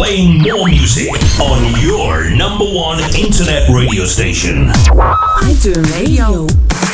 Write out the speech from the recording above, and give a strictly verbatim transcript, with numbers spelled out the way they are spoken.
playing more music on your number one internet radio station. iTunes Radio.